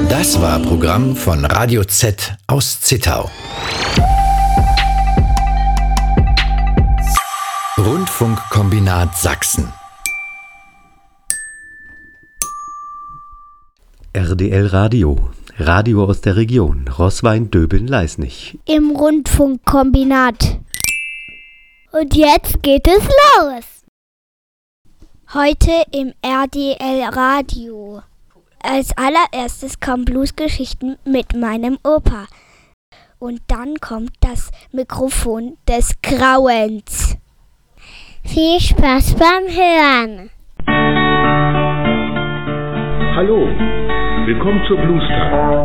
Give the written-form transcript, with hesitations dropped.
Das war Programm von Radio Z aus Zittau. Rundfunkkombinat Sachsen. RDL Radio. Radio aus der Region. Roßwein-Döbeln-Leisnig. Im Rundfunkkombinat. Und jetzt geht es los. Heute im RDL Radio. Als allererstes kommen Bluesgeschichten mit meinem Opa. Und dann kommt das Mikrofon des Grauens. Viel Spaß beim Hören. Hallo, willkommen zur Blues Time.